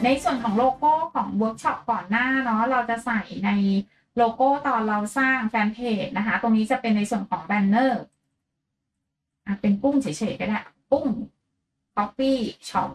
ในส่วนของโลโก้ของเวิร์กช็อปก่อนหน้าเนาะเราจะใส่ในโลโก้ตอนเราสร้างแฟนเพจนะคะตรงนี้จะเป็นในส่วนของแบนเนอร์เป็นกุ้งเฉยๆก็ได้กุ้ง Coffee Shop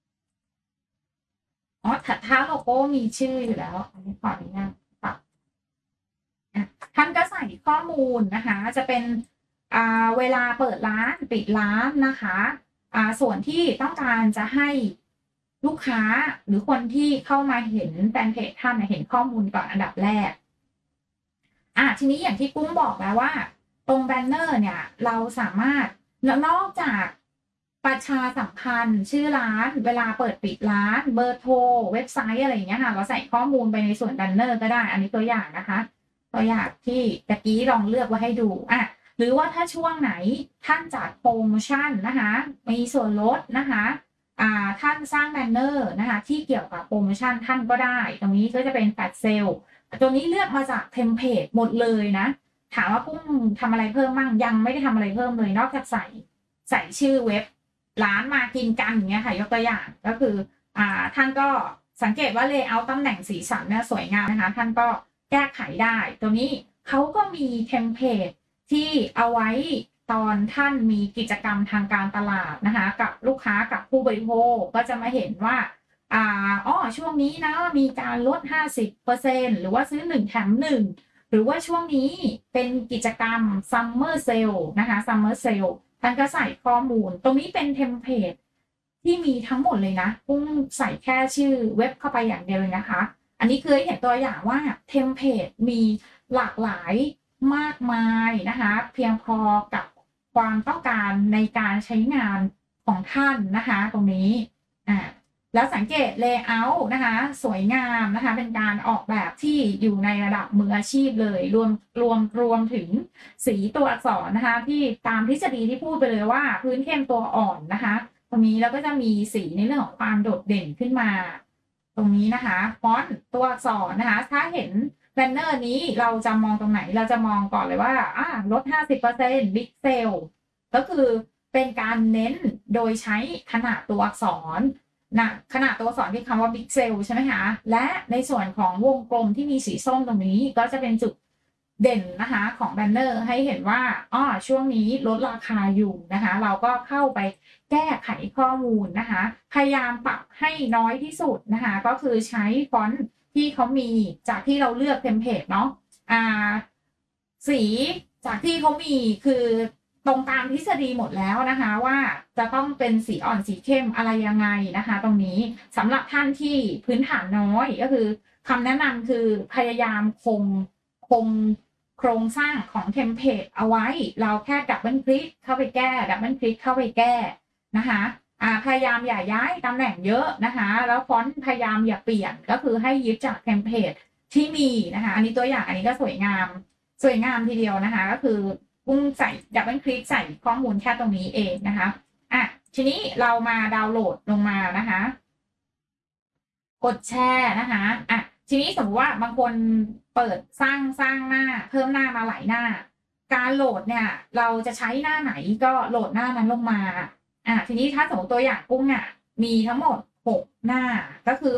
ถ้าโลโก้มีชื่ออยู่แล้วอันนี้ขออนุญาตปรับท่านก็ใส่ข้อมูลนะคะจะเป็นเวลาเปิดร้านปิดร้านนะคะส่วนที่ต้องการจะให้ลูกค้าหรือคนที่เข้ามาเห็นแฟนเพจท่านเห็นข้อมูลก่อนอันดับแรกทีนี้อย่างที่กุ้งบอกแล้วว่าตรงแบนเนอร์เนี่ยเราสามารถนอกจากประชาสัมพันธ์ชื่อร้านเวลาเปิดปิดร้านเบอร์โทรเว็บไซต์อะไรอย่างเงี้ยค่ะเราใส่ข้อมูลไปในส่วนแบนเนอร์ก็ได้อันนี้ตัวอย่างนะคะตัวอย่างที่ตะกี้ลองเลือกไว้ให้ดูหรือว่าถ้าช่วงไหนท่านจัดโปรโมชั่นนะคะมีส่วนลดนะคะท่านสร้างแบนเนอร์นะคะที่เกี่ยวกับโปรโมชั่นท่านก็ได้ตรงนี้ก็จะเป็นแฟลชเซลตัวนี้เลือกมาจากเทมเพลตหมดเลยนะถามว่ากุ้งทำอะไรเพิ่มบ้างยังไม่ได้ทำอะไรเพิ่มเลยนอกจากใส่ชื่อเว็บร้านมากินกันอย่างเงี้ยค่ะยกตัวอย่างก็คือท่านก็สังเกตว่าเลเยอร์ตำแหน่งสีสันเนี่ยสวยงามนะคะท่านก็แก้ไขได้ตัวนี้เขาก็มีเทมเพลตที่เอาไว้ตอนท่านมีกิจกรรมทางการตลาดนะคะกับลูกค้ากับผู้บริโภคก็จะมาเห็นว่าช่วงนี้นะมีการลด 50% หรือว่าซื้อ1แถม1หรือว่าช่วงนี้เป็นกิจกรรม Summer Sale นะคะ Summer Sale ท่านก็ใส่ข้อมูลตรงนี้เป็นเทมเพลตที่มีทั้งหมดเลยนะกุ้งใส่แค่ชื่อเว็บเข้าไปอย่างเดียวเลยนะคะอันนี้คือให้เห็นตัวอย่างว่าเทมเพลตมีหลากหลายมากมายนะคะเพียงพอกับความต้องการในการใช้งานของท่านนะคะตรงนี้แล้วสังเกต layout นะคะสวยงามนะคะเป็นการออกแบบที่อยู่ในระดับมืออาชีพเลยรวมถึงสีตัวอักษรนะคะที่ตามทฤษฎีที่พูดไปเลยว่าพื้นเข้มตัวอ่อนนะคะตรงนี้แล้วก็จะมีสีในเรื่องของความโดดเด่นขึ้นมาตรงนี้นะคะฟอนต์ตัวอักษรนะคะถ้าเห็นแบนเนอร์นี้เราจะมองตรงไหนเราจะมองก่อนเลยว่าลด 50% Big Sale ก็คือเป็นการเน้นโดยใช้ขนาดตัวอักษรขนาดตัวอักษรที่คำว่า Big Sale ใช่ไหมคะและในส่วนของวงกลมที่มีสีส้มตรงนี้ก็จะเป็นจุดเด่นนะคะของแบนเนอร์ให้เห็นว่าช่วงนี้ลดราคาอยู่นะคะเราก็เข้าไปแก้ไขข้อมูลนะคะพยายามปรับให้น้อยที่สุดนะคะก็คือใช้ฟอนต์ที่เขามีจากที่เราเลือกเทมเพลตเนาะสีจากที่เขามีคือตรงตามทฤษฎีหมดแล้วนะคะว่าจะต้องเป็นสีอ่อนสีเข้มอะไรยังไงนะคะตรงนี้สำหรับท่านที่พื้นฐานน้อยก็คือคำแนะนำคือพยายามคงโครงสร้างของเทมเพลตเอาไว้เราแค่ดับเบิลคลิกเข้าไปแก้ดับเบิลคลิกเข้าไปแก้นะคะพยายามอย่าย้ายตำแหน่งเยอะนะคะแล้วฟอนต์พยายามอย่าเปลี่ยนก็คือให้ยึดจากเทมเพลตที่มีนะคะอันนี้ตัวอย่างอันนี้ก็สวยงามทีเดียวนะคะก็คือกุ้งใส่ดับเบิลคลิกใส่ข้อมูลแค่ตรงนี้เองนะคะทีนี้เรามาดาวน์โหลดลงมานะคะกดแชร์นะคะทีนี้สมมติว่าบางคนเปิดสร้างหน้าเพิ่มหน้ามาหลายหน้าการโหลดเนี่ยเราจะใช้หน้าไหนก็โหลดหน้านั้นลงมาทีนี้ถ้าสมมติตัวอย่างกุ้งมีทั้งหมด6หน้าก็คือ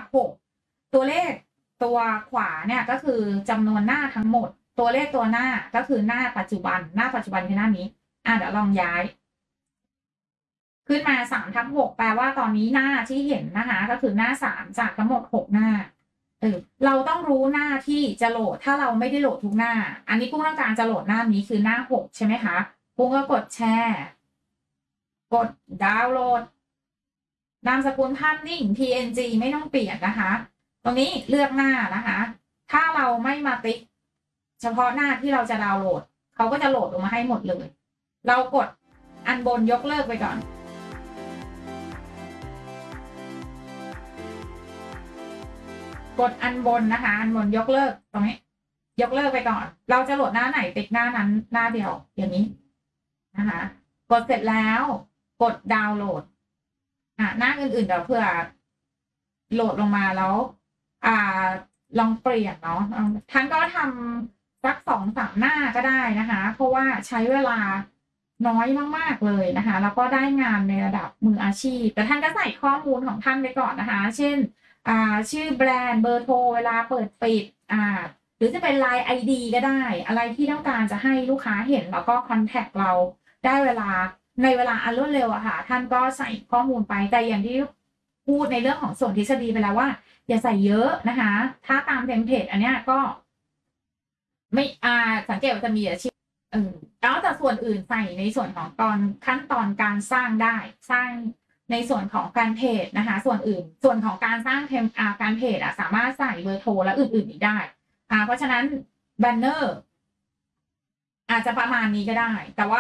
6/6ตัวเลขตัวขวาเนี่ยก็คือจำนวนหน้าทั้งหมดตัวเลขตัวหน้าก็คือหน้าปัจจุบันคือหน้านี้เดี๋ยวลองย้ายขึ้นมา3/6แปลว่าตอนนี้หน้าที่เห็นนะคะก็คือหน้า3จากทั้งหมด6หน้าเราต้องรู้หน้าที่จะโหลดถ้าเราไม่ได้โหลดทุกหน้าอันนี้กุ้งต้องการจะโหลดหน้านี้คือหน้า6ใช่ไหมคะกุ้งก็กดแชร์กดดาวน์โหลดนามสกุลภาพนิ่ง PNG ไม่ต้องเปลี่ยนนะคะตรงนี้เลือกหน้านะคะถ้าเราไม่มาติ๊กเฉพาะหน้าที่เราจะดาวน์โหลดเขาก็จะโหลดลงมาให้หมดเลยเรากดอันบนยกเลิกไปก่อนกดอันบนนะคะอันบนยกเลิกตรงนี้ยกเลิกไปก่อนเราจะโหลดหน้าไหนติ๊กหน้านั้นหน้าเดียวอย่างนี้นะคะกดเสร็จแล้วกดดาวน์โหลดหน้าอื่นๆเดี๋ยวเพื่อโหลดลงมาแล้วลองเปลี่ยนเนาะท่านก็ทำสัก2-3หน้าก็ได้นะคะเพราะว่าใช้เวลาน้อยมากๆเลยนะคะแล้วก็ได้งานในระดับมืออาชีพแต่ท่านก็ใส่ข้อมูลของท่านไปก่อนนะคะเช่นชื่อแบรนด์เบอร์โทรเวลาเปิดปิดหรือจะเป็น LINE ID ก็ได้อะไรที่ต้องการจะให้ลูกค้าเห็นแล้วก็คอนแทคเราได้ในเวลาอันรวดเร็วอะค่ะท่านก็ใส่ข้อมูลไปแต่อย่างที่พูดในเรื่องของส่วนทฤษฎีไปแล้วว่าอย่าใส่เยอะนะคะถ้าตามเทมเพลตอันเนี้ยก็ไม่สังเกตว่าจะมีอาชีพแล้วแต่ส่วนอื่นใส่ในส่วนของขั้นตอนการสร้างได้สร้างในส่วนของการเพจนะคะส่วนอื่นส่วนของการสร้างการเพจสามารถใส่เบอร์โทรและอื่นๆอีกได้เพราะฉะนั้นแบนเนอร์อาจจะประมาณนี้ก็ได้แต่ว่า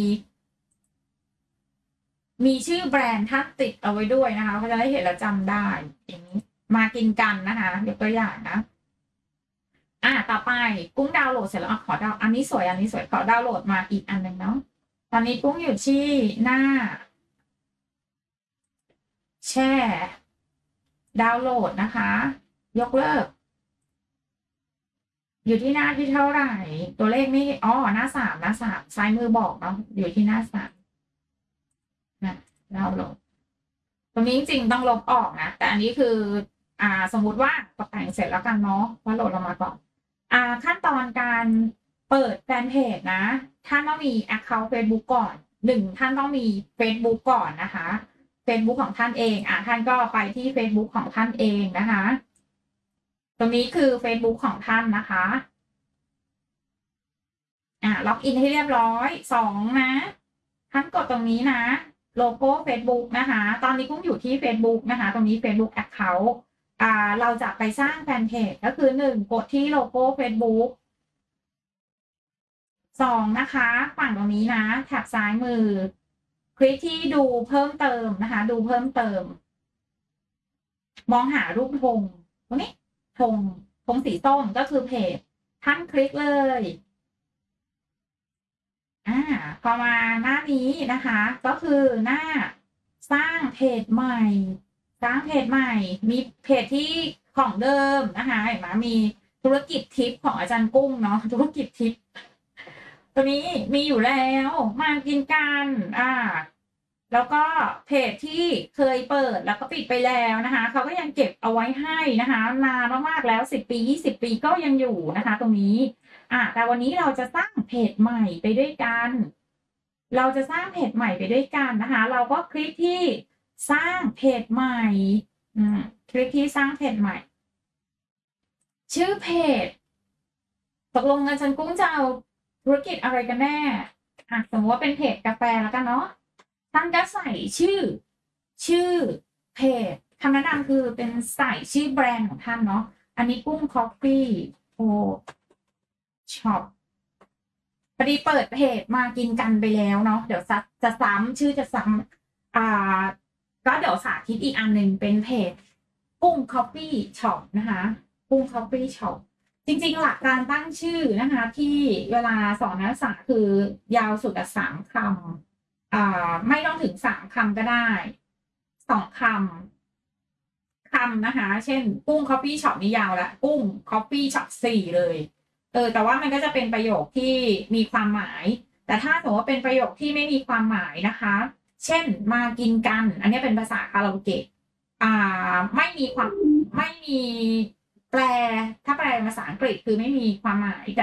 มีชื่อแบรนด์ท่านติดเอาไว้ด้วยนะคะเขาจะได้เห็นและจำได้อย่างนี้มากินกันนะคะยกตัวอย่างนะต่อไปกุ้งดาวน์โหลดเสร็จแล้วขอดาวอันนี้สวยขอดาวน์โหลดมาอีกอันหนึ่งเนาะตอนนี้กุ้งอยู่ที่หน้าแช่ดาวน์โหลดนะคะ ยกเลิก อยู่ที่หน้าที่เท่าไหร่ ตัวเลขไม่หน้า3ซ้ายมือบอกเนาะอยู่ที่หน้า3นะดาวน์โหลดตรงนี้จริงๆต้องลบออกนะแต่อันนี้คือสมมุติว่าตกแต่งเสร็จแล้วกันเนาะว่าโหลดลงมาก่อนขั้นตอนการเปิดแฟนเพจนะท่านต้องมี account Facebook ก่อนท่านต้องมี Facebook ก่อนนะคะ Facebook ของท่านเองท่านก็ไปที่ Facebook ของท่านเองนะคะตรงนี้คือ Facebook ของท่านนะคะล็อกอินให้เรียบร้อย2นะท่านกดตรงนี้นะโลโก้ Facebook นะคะตอนนี้กุ้งอยู่ที่ Facebook นะคะตรงนี้ Facebook Account เราจะไปสร้างแฟนเพจก็คือ1กดที่โลโก้ Facebook 2นะคะฝั่งตรงนี้นะแถบซ้ายมือคลิกที่ดูเพิ่มเติมนะคะดูเพิ่มเติมมองหารูปธงตรงนี้ธงสีส้มก็คือเพจท่านคลิกเลยพอมาหน้านี้นะคะก็คือหน้าสร้างเพจใหม่มีเพจที่ของเดิมนะคะเห็นไหมมีธุรกิจทิปของอาจารย์กุ้งเนาะธุรกิจทิปตัวนี้มีอยู่แล้วมากินกันแล้วก็เพจที่เคยเปิดแล้วก็ปิดไปแล้วนะคะเขาก็ยังเก็บเอาไว้ให้นะคะนานมากๆแล้ว10ปี20ปีก็ยังอยู่นะคะ ตรงนี้แต่วันนี้เราจะสร้างเพจใหม่ไปด้วยกันนะคะเราก็คลิกที่สร้างเพจใหม่คลิกที่สร้างเพจใหม่ ชื่อเพจตกลงอาจารย์กุ้งจะเอาธุรกิจอะไรกันแน่สมมติว่าเป็นเพจกาแฟแล้วกันเนาะท่านก็ใส่ชื่อเพจคำแนะนำคือเป็นใส่ชื่อแบรนด์ของท่านเนาะอันนี้กุ้งคอฟฟี่โอช็อปพอดีเปิดเพจมากินกันไปแล้วเนาะเดี๋ยวจะซ้ำชื่อจะซ้ำก็เดี๋ยวสาธิตอีกอันหนึ่งเป็นเพจกุ้งคอฟฟี่ช็อปนะคะกุ้งคอฟฟี่ช็อปจริงๆหลักการตั้งชื่อนะคะที่เวลาสอนนักศึกษาคือยาวสุด3 คำไม่ต้องถึง3 คำก็ได้2 คำนะคะเช่นกุ้งคอฟฟี่ช็อปนี่ยาวละกุ้งคอฟฟี่ช็อป4เลยแต่ว่ามันก็จะเป็นประโยคที่มีความหมายแต่ถ้าสมมติว่าเป็นประโยคที่ไม่มีความหมายนะคะเช่นมากินกันอันนี้เป็นภาษาคาราโอเกะไม่มีแปลถ้าแปลภาษาอังกฤษคือไม่มีความหมายแต่